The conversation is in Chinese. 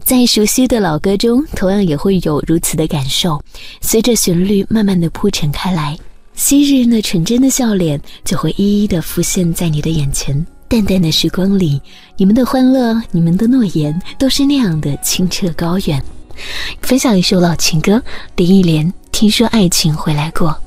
在熟悉的老歌中，同样也会有如此的感受，随着旋律慢慢的铺陈开来，昔日那纯真的笑脸就会一一的浮现在你的眼前。淡淡的时光里，你们的欢乐，你们的诺言，都是那样的清澈高远。分享一首老情歌，林忆莲《听说爱情回来过》。